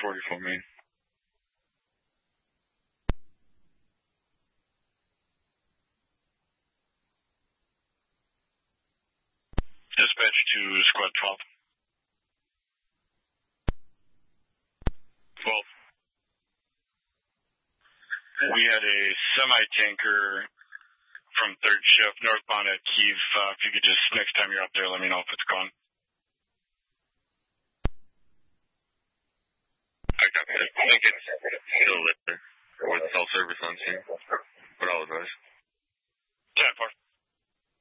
44 Main. Dispatch to Squad 12. 12. We had a semi-tanker from third shift northbound at Kiev. If you could just, next time you're up there, let me know if it's gone. I got that. I think it's still there with cell service on scene. But I'll advise.